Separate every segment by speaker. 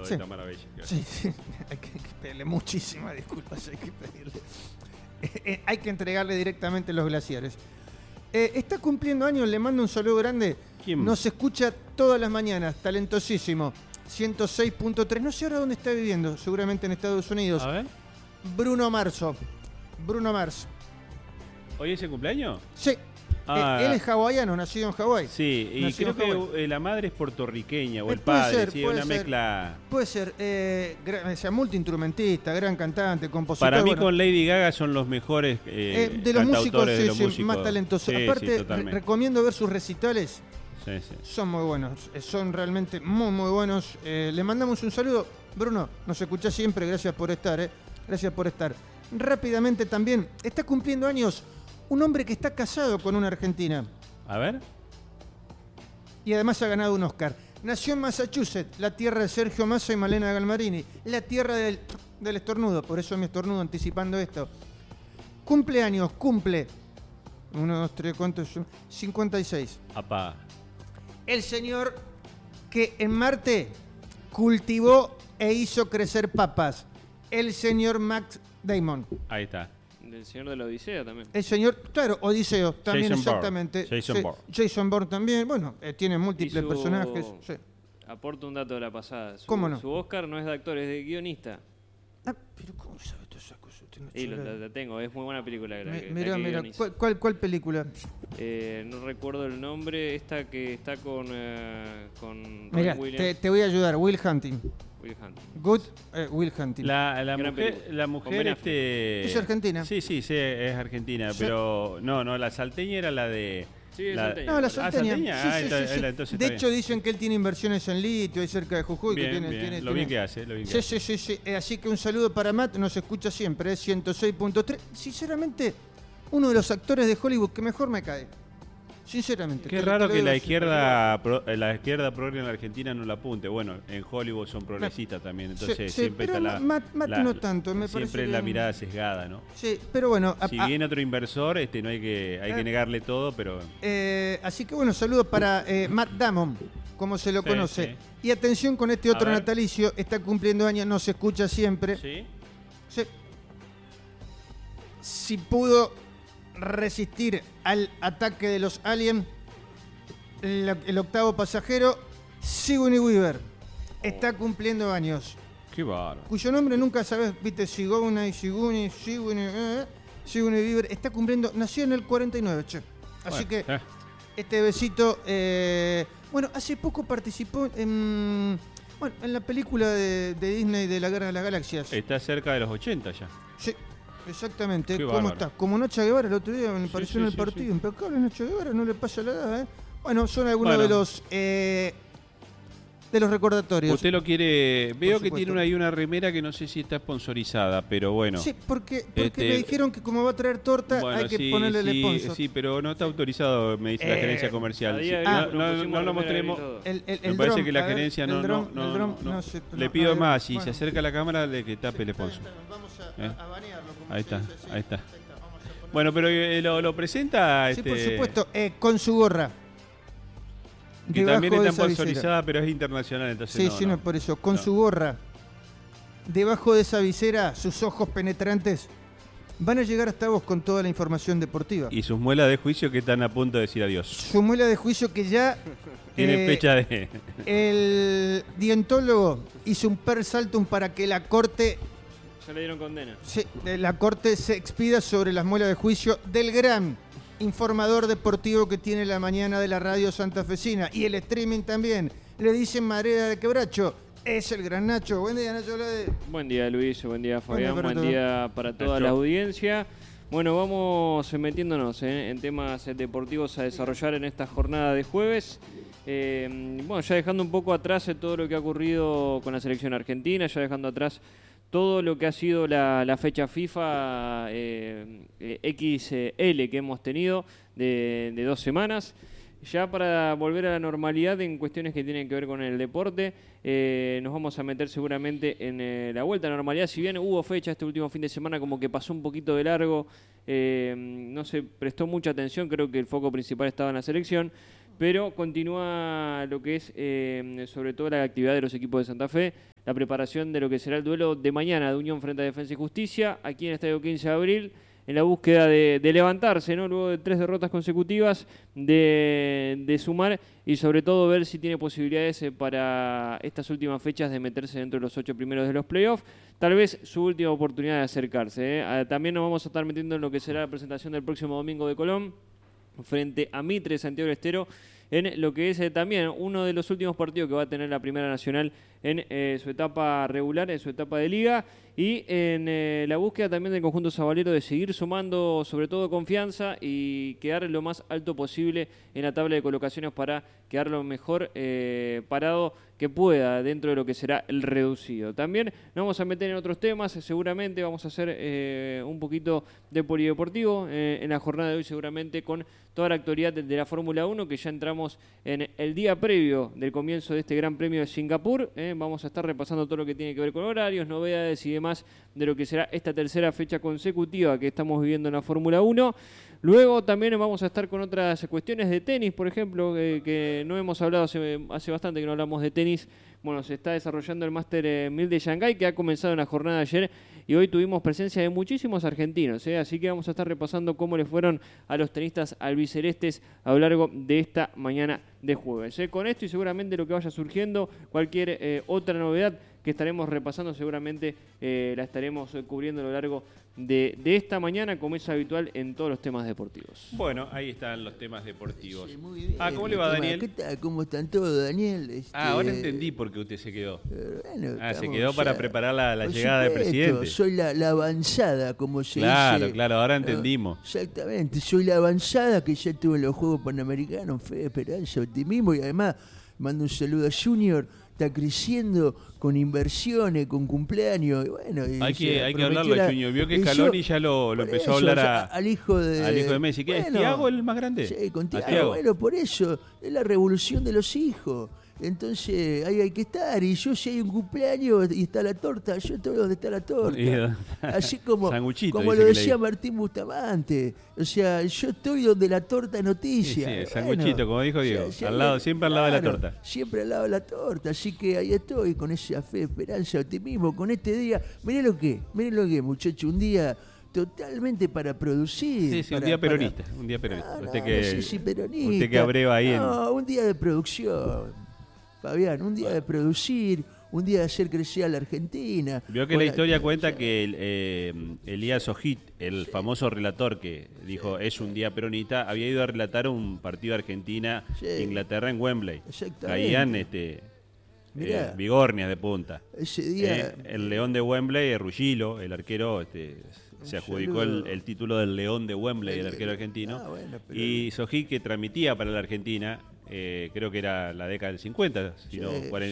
Speaker 1: de
Speaker 2: Sí.
Speaker 1: esta maravilla.
Speaker 2: Sí, hay que pedirle muchísimas disculpas, hay que pedirle. Hay que entregarle directamente los glaciares. Está cumpliendo años, le mando un saludo grande.
Speaker 1: ¿Quién?
Speaker 2: Nos escucha todas las mañanas, talentosísimo. 106.3, no sé ahora dónde está viviendo, seguramente en Estados Unidos.
Speaker 1: A ver.
Speaker 2: Bruno Mars.
Speaker 1: ¿Hoy es el cumpleaños?
Speaker 2: Sí,
Speaker 1: Ah.
Speaker 2: él es hawaiano, nacido en Hawái.
Speaker 1: Sí, y
Speaker 2: Nacido
Speaker 1: creo
Speaker 2: en
Speaker 1: que la madre es puertorriqueña, o el
Speaker 2: Puede
Speaker 1: padre,
Speaker 2: ser,
Speaker 1: sí,
Speaker 2: puede
Speaker 1: una
Speaker 2: ser.
Speaker 1: mezcla.
Speaker 2: Puede ser, o sea, multiinstrumentista, gran cantante, compositor.
Speaker 1: Para mí
Speaker 2: bueno,
Speaker 1: con Lady Gaga son los mejores
Speaker 2: de los músicos,
Speaker 1: cantautores de los
Speaker 2: sí,
Speaker 1: músicos.
Speaker 2: más talentosos.
Speaker 1: Sí,
Speaker 2: Aparte,
Speaker 1: sí, totalmente.
Speaker 2: recomiendo ver sus recitales.
Speaker 1: Sí, sí.
Speaker 2: Son muy buenos, son realmente muy, muy buenos. Le mandamos un saludo. Bruno, nos escucha siempre, gracias por estar. Gracias por estar. Rápidamente también, está cumpliendo años un hombre que está casado con una argentina.
Speaker 1: A ver.
Speaker 2: Y además ha ganado un Oscar. Nació en Massachusetts, la tierra de Sergio Massa y Malena Galmarini. La tierra del estornudo, por eso mi estornudo anticipando esto. Cumpleaños, cumple. 1, 2, 3, ¿cuántos son? 56.
Speaker 1: Apá.
Speaker 2: El señor que en Marte cultivó e hizo crecer papas. El señor Matt Damon.
Speaker 1: Ahí está.
Speaker 3: Del Señor de la Odisea también.
Speaker 2: El señor, claro, Odiseo, también
Speaker 1: Jason
Speaker 2: exactamente.
Speaker 1: Bourne. Jason Bourne.
Speaker 2: Jason Bourne también, bueno, tiene múltiples
Speaker 3: Y su-
Speaker 2: personajes. Sí.
Speaker 3: Aporto un dato de la pasada.
Speaker 2: ¿Cómo no?
Speaker 3: Su Oscar no es de actor, es de guionista.
Speaker 2: Ah, pero ¿cómo sabe todas esas cosas? Usted no
Speaker 3: Y
Speaker 2: sabe.
Speaker 3: la tengo, es muy buena película.
Speaker 2: Mira, ¿cuál película?
Speaker 3: No recuerdo el nombre, esta que está con Robin
Speaker 2: Mira,
Speaker 3: Williams.
Speaker 2: te voy a ayudar, Will Hunting.
Speaker 3: Will Hunting.
Speaker 2: Good Will Hunting.
Speaker 1: La
Speaker 3: Gran
Speaker 1: mujer,
Speaker 3: película.
Speaker 1: la
Speaker 3: Con
Speaker 1: mujer
Speaker 3: Ben Affleck.
Speaker 2: ¿Es argentina?
Speaker 1: Sí, es argentina,
Speaker 2: Sí.
Speaker 1: pero no, la salteña era la de.
Speaker 3: Sí, es salteña.
Speaker 2: No, la
Speaker 1: Ah,
Speaker 2: salteña.
Speaker 1: salteña.
Speaker 2: Sí,
Speaker 1: Ah,
Speaker 2: sí,
Speaker 1: entonces
Speaker 2: sí, sí.
Speaker 1: entonces
Speaker 2: De
Speaker 1: está
Speaker 2: hecho,
Speaker 1: bien.
Speaker 2: dicen que él tiene inversiones en litio, ahí cerca de Jujuy.
Speaker 1: Bien,
Speaker 2: que tiene,
Speaker 1: bien. Lo bien que hace, lo bien que
Speaker 2: Sí,
Speaker 1: hace.
Speaker 2: sí. Así que un saludo para Matt, nos escucha siempre, 106.3. Sinceramente, uno de los actores de Hollywood que mejor me cae. Sinceramente.
Speaker 1: Qué
Speaker 2: te
Speaker 1: raro
Speaker 2: lo
Speaker 1: que
Speaker 2: digo
Speaker 1: la
Speaker 2: así.
Speaker 1: izquierda progre en la Argentina no la apunte. Bueno, en Hollywood son progresistas también, entonces
Speaker 2: Sí,
Speaker 1: siempre
Speaker 2: pero
Speaker 1: está
Speaker 2: Matt no tanto, me
Speaker 1: siempre
Speaker 2: parece
Speaker 1: la
Speaker 2: que-
Speaker 1: mirada sesgada, ¿no?
Speaker 2: Sí, pero bueno.
Speaker 1: Si viene otro inversor, no hay que negarle todo, pero
Speaker 2: Así que bueno, saludos para Matt Damon, como se lo
Speaker 1: Sí,
Speaker 2: conoce.
Speaker 1: sí.
Speaker 2: Y atención con este otro
Speaker 1: A ver.
Speaker 2: natalicio, está cumpliendo años, nos escucha siempre.
Speaker 1: sí.
Speaker 2: Sí. Si pudo resistir al ataque de los aliens, el octavo pasajero, Sigourney Weaver, está cumpliendo años.
Speaker 1: Qué bárbaro.
Speaker 2: Cuyo nombre nunca sabes, viste, Sigourney Weaver, está cumpliendo, nació en el 49, che. Así
Speaker 1: Bueno,
Speaker 2: que este besito, bueno, hace poco participó en la película de Disney de la Guerra de las Galaxias.
Speaker 1: Está cerca de los 80 ya.
Speaker 2: Sí, exactamente.
Speaker 1: Qué
Speaker 2: ¿Cómo
Speaker 1: bárbaro.
Speaker 2: está? Como Nacha Guevara el otro día me
Speaker 1: Sí,
Speaker 2: pareció
Speaker 1: sí,
Speaker 2: en el
Speaker 1: sí,
Speaker 2: partido.
Speaker 1: sí.
Speaker 2: Impecable Nacha Guevara, no le pasa la edad, ¿eh? Bueno, son algunos
Speaker 1: Bueno.
Speaker 2: de los recordatorios.
Speaker 1: Usted lo quiere. Veo que
Speaker 2: supuesto.
Speaker 1: tiene ahí una remera que no sé si está sponsorizada, pero bueno.
Speaker 2: Sí, porque
Speaker 1: Este-
Speaker 2: me dijeron que como va a traer torta
Speaker 1: Bueno,
Speaker 2: hay que
Speaker 1: sí,
Speaker 2: ponerle el
Speaker 1: sí,
Speaker 2: sponsor.
Speaker 1: sí, pero no está autorizado, me dice la gerencia comercial.
Speaker 3: a
Speaker 1: Sí,
Speaker 3: día de
Speaker 2: hoy
Speaker 1: no,
Speaker 3: nos
Speaker 1: no
Speaker 3: pusimos
Speaker 1: lo
Speaker 3: remera
Speaker 1: mostremos.
Speaker 3: y todo.
Speaker 1: Me parece
Speaker 2: dron,
Speaker 1: que la
Speaker 2: a ver,
Speaker 1: gerencia
Speaker 2: el
Speaker 1: no,
Speaker 2: dron,
Speaker 1: no,
Speaker 2: el
Speaker 1: no,
Speaker 2: dron,
Speaker 1: no.
Speaker 2: sé,
Speaker 1: Le
Speaker 2: no,
Speaker 1: pido
Speaker 2: a ver,
Speaker 1: más, si
Speaker 2: bueno.
Speaker 1: se acerca a la cámara, que tape el sponsor.
Speaker 2: Vamos
Speaker 1: ¿Eh?
Speaker 2: a banearlo. como
Speaker 1: Ahí
Speaker 2: se
Speaker 1: está,
Speaker 2: dice, sí.
Speaker 1: ahí está.
Speaker 2: Vamos a poner-
Speaker 1: Bueno, pero lo presenta.
Speaker 2: Sí, por supuesto, con su gorra.
Speaker 1: Que
Speaker 2: Debajo
Speaker 1: también
Speaker 2: de
Speaker 1: está
Speaker 2: esa visera.
Speaker 1: sponsorizada, pero es internacional, entonces
Speaker 2: Sí,
Speaker 1: no.
Speaker 2: sí, no, por eso. Con
Speaker 1: No.
Speaker 2: su gorra, debajo de esa visera, sus ojos penetrantes van a llegar hasta vos con toda la información deportiva.
Speaker 1: Y sus muelas de juicio que están a punto de decir adiós.
Speaker 2: Su muela de juicio que ya
Speaker 1: Tiene fecha de.
Speaker 2: el dientólogo hizo un per saltum para que la corte
Speaker 3: Ya le dieron condena.
Speaker 2: se expida sobre las muelas de juicio del gran informador deportivo que tiene la mañana de la radio santafesina y el streaming también. Le dicen Mareda de Quebracho. Es el gran Nacho. Buen día, Nacho.
Speaker 3: Buen día, Luis. Buen día, Fabián.
Speaker 2: para
Speaker 3: Buen
Speaker 2: todos.
Speaker 3: día para toda
Speaker 1: Nacho.
Speaker 3: la audiencia. Bueno, vamos metiéndonos en temas deportivos a desarrollar en esta jornada de jueves. Bueno, ya dejando un poco atrás todo lo que ha ocurrido con la selección argentina, ya dejando atrás todo lo que ha sido la fecha FIFA XL que hemos tenido de 2 semanas. Ya para volver a la normalidad en cuestiones que tienen que ver con el deporte, nos vamos a meter seguramente en la vuelta a la normalidad. Si bien hubo fecha este último fin de semana, como que pasó un poquito de largo, no se prestó mucha atención, creo que el foco principal estaba en la selección. pero continúa lo que es sobre todo la actividad de los equipos de Santa Fe, la preparación de lo que será el duelo de mañana de Unión frente a Defensa y Justicia, aquí en el Estadio 15 de Abril, en la búsqueda de levantarse, ¿no? Luego de 3 derrotas consecutivas, de sumar y sobre todo ver si tiene posibilidades para estas últimas fechas de meterse dentro de los 8 primeros de los playoffs. Tal vez su última oportunidad de acercarse. También nos vamos a estar metiendo en lo que será la presentación del próximo domingo de Colón frente a Mitre, Santiago del Estero, en lo que es también uno de los últimos partidos que va a tener la Primera Nacional en su etapa regular, en su etapa de liga, y en la búsqueda también del conjunto sabalero de seguir sumando sobre todo confianza y quedar lo más alto posible en la tabla de colocaciones para quedar lo mejor parado que pueda dentro de lo que será el reducido. También nos vamos a meter en otros temas, seguramente vamos a hacer un poquito de polideportivo en la jornada de hoy, seguramente con toda la actualidad de la Fórmula 1, que ya entramos en el día previo del comienzo de este Gran Premio de Singapur. Vamos a estar repasando todo lo que tiene que ver con horarios, novedades y demás de lo que será esta tercera fecha consecutiva que estamos viviendo en la Fórmula 1. Luego también vamos a estar con otras cuestiones de tenis, por ejemplo, que no hemos hablado hace bastante que no hablamos de tenis. Bueno, se está desarrollando el Master 1000 de Shanghái, que ha comenzado en la jornada de ayer, y hoy tuvimos presencia de muchísimos argentinos, así que vamos a estar repasando cómo le fueron a los tenistas albicelestes a lo largo de esta mañana de jueves. Con esto y seguramente lo que vaya surgiendo, cualquier otra novedad que estaremos repasando, seguramente la estaremos cubriendo a lo largo de esta mañana, como es habitual en todos los temas deportivos.
Speaker 1: Bueno, ahí están los temas deportivos.
Speaker 4: Sí, muy bien.
Speaker 1: ¿Cómo le va, Daniel?
Speaker 4: ¿Qué tal? ¿Cómo están todos, Daniel?
Speaker 1: Ahora entendí por qué usted se quedó.
Speaker 4: Bueno,
Speaker 1: Se quedó para preparar la
Speaker 4: por
Speaker 1: llegada del
Speaker 4: supuesto,
Speaker 1: presidente.
Speaker 4: Soy la avanzada, como se
Speaker 1: Claro,
Speaker 4: dice.
Speaker 1: claro, ahora entendimos.
Speaker 4: Exactamente, soy la avanzada que ya estuve en los Juegos Panamericanos, fe, esperanza, optimismo, y además mando un saludo a Junior. Está creciendo con inversiones, con cumpleaños. Y bueno,
Speaker 1: Hay que hablarlo a Junior. Vio que Scaloni ya lo empezó a hablar
Speaker 4: al hijo de
Speaker 1: Messi. ¿Qué es
Speaker 4: bueno,
Speaker 1: Thiago el más grande?
Speaker 4: Sí, con Thiago. Bueno, por eso es la revolución de los hijos. Entonces ahí hay que estar. Y yo, si hay un cumpleaños y está la torta, yo estoy donde está la torta. Así como lo decía Martín Bustamante. O sea, yo estoy donde la torta es noticia.
Speaker 1: Sí, sanguchito, como dijo Diego. Siempre al lado de la torta.
Speaker 4: Siempre al lado de la torta. Así que ahí estoy con esa fe, esperanza, optimismo. Con este día. Miren lo que, muchachos. Un día totalmente para producir.
Speaker 1: Sí, un día peronista.
Speaker 4: Peronista.
Speaker 1: Usted que abreva ahí.
Speaker 4: Un día de producción. Fabián, un día de producir, un día de hacer crecer a la Argentina.
Speaker 1: Vio que la historia cuenta que Elías Ojit, el famoso relator que dijo es un día peronista, había ido a relatar un partido de Argentina-Inglaterra en Wembley. Caían bigornias de punta.
Speaker 4: Ese día
Speaker 1: el León de Wembley, Ruggilo, el arquero, se adjudicó el título del León de Wembley, el arquero argentino. Y Ojit, que transmitía para la Argentina, creo que era la década del 50, sino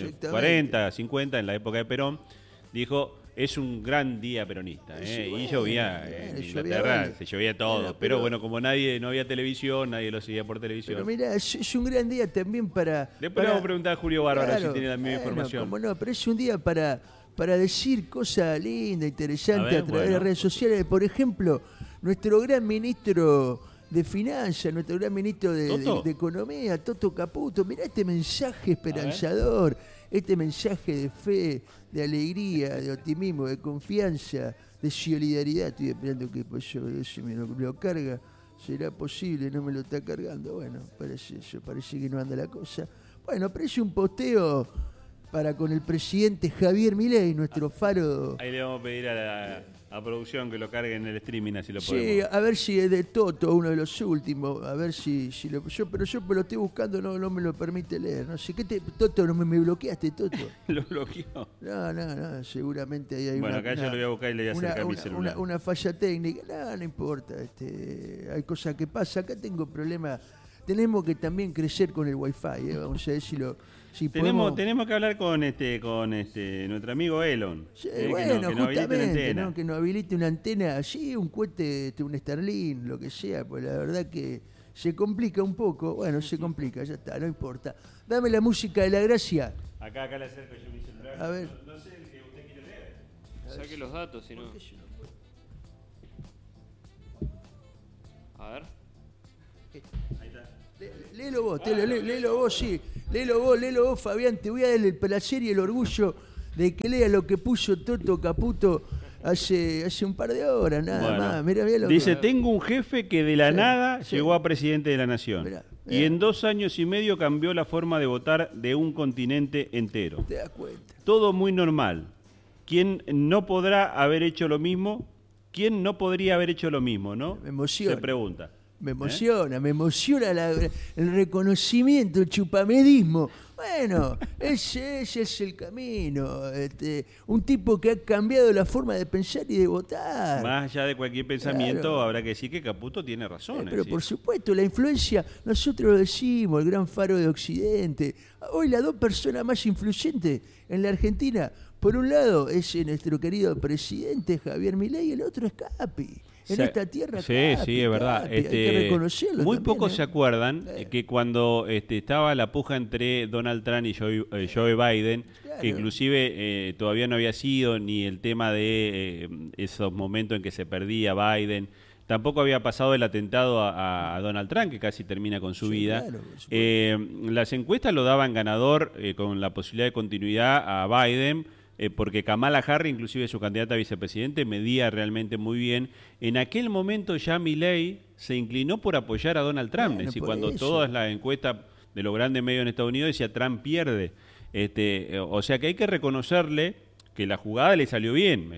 Speaker 1: 40, 50, en la época de Perón, dijo, es un gran día peronista. Y llovía en Inglaterra, se llovía todo. Pero bueno, como no había televisión, nadie lo seguía por televisión.
Speaker 4: Pero mira, es un gran día también para...
Speaker 1: Después le vamos a preguntar a Julio Bárbaro si tiene la misma información.
Speaker 4: Como no, pero es un día para decir cosas lindas, interesantes a través de las redes sociales. Por ejemplo, nuestro gran ministro de Finanzas, nuestro gran ministro de Economía, Toto Caputo. Mirá este mensaje esperanzador, este mensaje de fe, de alegría, de optimismo, de confianza, de solidaridad. Estoy esperando que si me lo carga. ¿Será posible? No me lo está cargando. Bueno, parece que no anda la cosa. Bueno, aparece un posteo para con el presidente Javier Milei, nuestro faro.
Speaker 1: Ahí le vamos a pedir a producción que lo cargue en el streaming, así lo podemos.
Speaker 4: Sí, a ver si es de Toto, uno de los últimos, a ver si pero yo lo estoy buscando, no me lo permite leer, no sé, Toto, no me bloqueaste, Toto.
Speaker 1: ¿Lo bloqueó?
Speaker 4: No, seguramente ahí hay
Speaker 1: bueno, acá yo lo voy a buscar y le voy a acercar mi celular.
Speaker 4: Una falla técnica, no importa, hay cosas que pasan, acá tengo problemas, tenemos que también crecer con el Wi-Fi, vamos a decirlo. Si
Speaker 1: tenemos que hablar con nuestro amigo Elon.
Speaker 4: Sí, bueno, justamente, que nos habilite una antena allí, un cohete, un Starlink, lo que sea, pues la verdad que se complica un poco. Bueno, se complica, ya está, no importa. Dame la música de la gracia.
Speaker 1: Acá le acerco yo mi celular.
Speaker 4: A ver.
Speaker 1: No sé el que usted quiere leer.
Speaker 3: Saque los datos, si no. A ver.
Speaker 1: Ahí está.
Speaker 4: Léelo vos, léelo vos, sí. Léelo vos, Fabián. Te voy a dar el placer y el orgullo de que lea lo que puso Toto Caputo hace un par de horas, nada más. Mirá lo
Speaker 1: dice, tengo un jefe que de la nada llegó a presidente de la nación. Mirá. Y en 2 años y medio cambió la forma de votar de un continente entero.
Speaker 4: Te das cuenta.
Speaker 1: Todo muy normal. ¿Quién no podrá haber hecho lo mismo? ¿Quién no podría haber hecho lo mismo, no?
Speaker 4: Me emociona.
Speaker 1: Se pregunta.
Speaker 4: Me emociona el reconocimiento, el chupamedismo. Bueno, ese es el camino. Un tipo que ha cambiado la forma de pensar y de votar.
Speaker 1: Más allá de cualquier pensamiento, habrá que decir que Caputo tiene razón.
Speaker 4: Pero por supuesto, la influencia, nosotros lo decimos, el gran faro de Occidente. Hoy las 2 personas más influyentes en la Argentina, por un lado es nuestro querido presidente Javier Milei y el otro es Capi. En esta tierra,
Speaker 1: sí, es verdad.
Speaker 4: Hay que reconocerlo.
Speaker 1: Muy
Speaker 4: también,
Speaker 1: pocos se acuerdan que cuando estaba la puja entre Donald Trump y Joe Biden, que inclusive todavía no había sido ni el tema de esos momentos en que se perdía Biden, tampoco había pasado el atentado a Donald Trump, que casi termina con su vida. Claro, las encuestas lo daban ganador con la posibilidad de continuidad a Biden, porque Kamala Harris, inclusive su candidata a vicepresidente, medía realmente muy bien. En aquel momento ya Milei se inclinó por apoyar a Donald Trump. Es decir, cuando todas las encuestas de los grandes medios en Estados Unidos decía Trump pierde. O sea que hay que reconocerle que la jugada le salió bien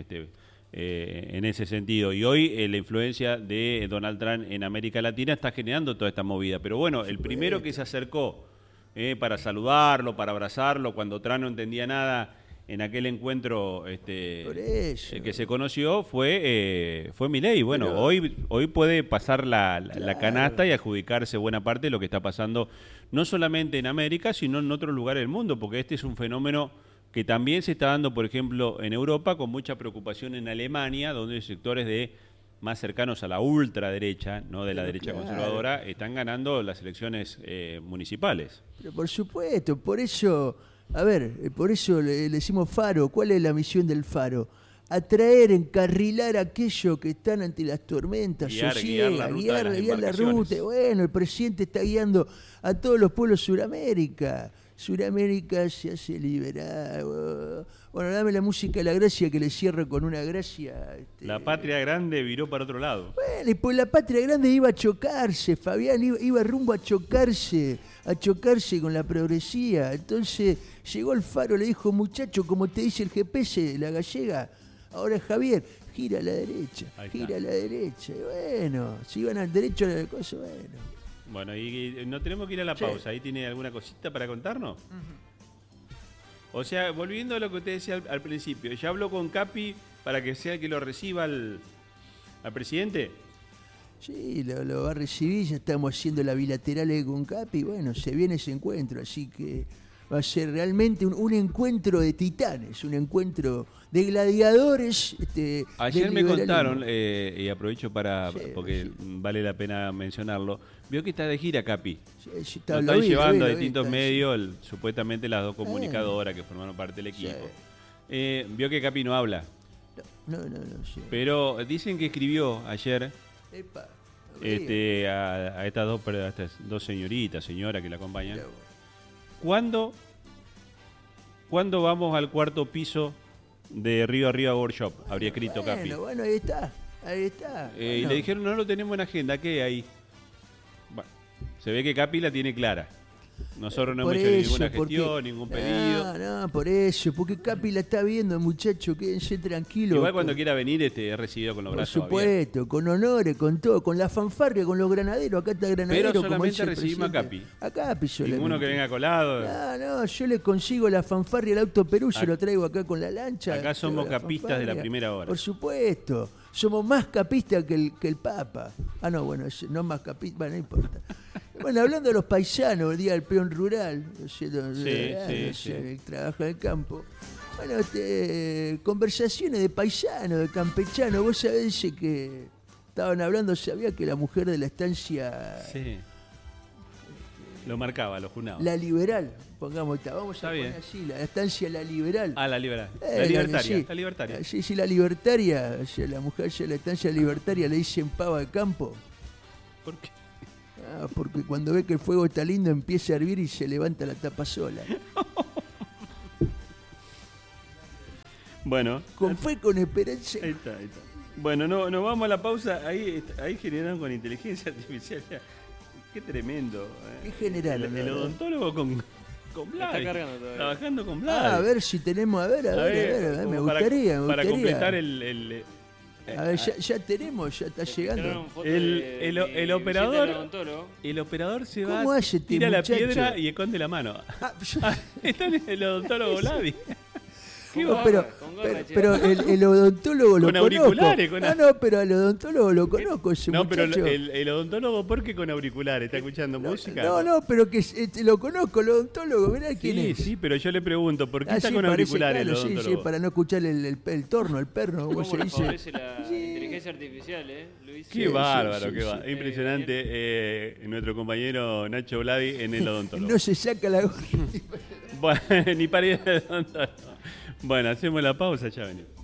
Speaker 1: en ese sentido. Y hoy la influencia de Donald Trump en América Latina está generando toda esta movida. Pero bueno, el primero que se acercó para saludarlo, para abrazarlo, cuando Trump no entendía nada en aquel encuentro que se conoció fue Milei. Bueno, hoy puede pasar la canasta y adjudicarse buena parte de lo que está pasando no solamente en América, sino en otros lugares del mundo, porque este es un fenómeno que también se está dando, por ejemplo, en Europa, con mucha preocupación en Alemania, donde sectores más cercanos a la ultraderecha, no de la derecha conservadora, están ganando las elecciones municipales.
Speaker 4: Pero por supuesto, por eso... A ver, por eso le decimos faro. ¿Cuál es la misión del faro? Atraer, encarrilar a aquellos que están ante las tormentas,
Speaker 1: guiar
Speaker 4: la ruta. Bueno, el presidente está guiando a todos los pueblos de Sudamérica. Sudamérica se hace liberar. Bueno, dame la música de la gracia que le cierro con una gracia.
Speaker 1: La patria grande viró para otro lado.
Speaker 4: Bueno, y pues la patria grande iba a chocarse, Fabián, iba rumbo a chocarse con la progresía. Entonces llegó el faro, le dijo, muchacho, como te dice el GPS, la gallega, ahora Javier, gira a la derecha. Y bueno, si iban al derecho a la cosa, bueno.
Speaker 1: Bueno, y no tenemos que ir a la pausa. ¿Ahí tiene alguna cosita para contarnos? O sea, volviendo a lo que usted decía al principio, ¿ya habló con Capi para que sea el que lo reciba al presidente?
Speaker 4: Sí, lo va a recibir, ya estamos haciendo la bilateral con Capi, bueno, se viene ese encuentro, así que va a ser realmente un encuentro de titanes, un encuentro de gladiadores.
Speaker 1: Ayer me contaron, y aprovecho porque vale la pena mencionarlo, vio que está de gira Capi.
Speaker 4: Sí,
Speaker 1: lo están llevando a distintos medios, supuestamente las 2 comunicadoras que formaron parte del equipo. Vio que Capi no habla.
Speaker 4: No. Sí.
Speaker 1: Pero dicen que escribió ayer
Speaker 4: Epa,
Speaker 1: a estas 2 señoras que la acompañan. ¿Cuándo vamos al 4.º piso de Río Arriba Workshop? Habría escrito Capi.
Speaker 4: Bueno, ahí está.
Speaker 1: Y le dijeron, no lo tenemos en agenda, ¿qué hay? Bueno, se ve que Capi la tiene clara. Nosotros no hemos hecho ninguna gestión, ningún pedido.
Speaker 4: No, por eso, porque Capi la está viendo, muchacho, quédense tranquilos.
Speaker 1: Igual cuando quiera venir es recibido con los brazos
Speaker 4: abiertos. Por supuesto, con honores, con todo, con la fanfarria, con los granaderos. Acá está granadero.
Speaker 1: Pero solamente recibimos a Capi.
Speaker 4: A Capi solamente.
Speaker 1: Ninguno que venga colado.
Speaker 4: No, yo le consigo la fanfarria, el auto Perú, se lo traigo acá con la lancha.
Speaker 1: Acá somos capistas de la primera hora.
Speaker 4: Por supuesto, somos más capistas que el Papa. No, bueno, no más capistas, bueno, no importa. Bueno, hablando de los paisanos, el día del peón rural, el trabajo en el campo. Bueno, conversaciones de paisanos, de campechanos. Vos sabés que estaban hablando, sabía que la mujer de la estancia...
Speaker 1: Sí. Lo marcaba, lo junaba.
Speaker 4: La liberal, vamos a poner así, la estancia La Liberal.
Speaker 1: La liberal. La libertaria. Sí. La libertaria.
Speaker 4: Sí, la libertaria. O sea, la mujer de la estancia libertaria le dicen pava de campo.
Speaker 1: ¿Por qué?
Speaker 4: Porque cuando ve que el fuego está lindo empieza a hervir y se levanta la tapa sola.
Speaker 1: Bueno.
Speaker 4: Con fe, con esperanza.
Speaker 1: Ahí está. Bueno, no vamos a la pausa. Ahí generaron con inteligencia artificial. Qué tremendo.
Speaker 4: ¿Qué generaron?
Speaker 1: El odontólogo con Vladi.
Speaker 3: Está cargando todavía.
Speaker 1: Trabajando con Vladi.
Speaker 4: A ver si tenemos, a ver, me gustaría.
Speaker 1: Para completar el
Speaker 4: a ver, ya tenemos, ya está llegando.
Speaker 1: El operador se va, tira la piedra y esconde la mano. Está el odontólogo Vladi.
Speaker 4: Pero el odontólogo lo
Speaker 1: con
Speaker 4: conozco.
Speaker 1: Auriculares,
Speaker 4: No, pero el odontólogo lo conozco, ese muchacho.
Speaker 1: No, pero el odontólogo, ¿por qué con auriculares? ¿Está escuchando música?
Speaker 4: No, pero que lo conozco, el odontólogo, mirá quién es.
Speaker 1: Sí, pero yo le pregunto, ¿por qué está con auriculares el odontólogo?
Speaker 4: Sí, para no escuchar el torno, el perno, como se dice.
Speaker 3: Favorece la inteligencia artificial, Luis?
Speaker 1: Qué bárbaro, qué bárbaro. Impresionante nuestro compañero Nacho Vladi en el odontólogo.
Speaker 4: No se saca la gorra.
Speaker 1: Bueno, ni para ir al odontólogo. Bueno, hacemos la pausa, ya venimos.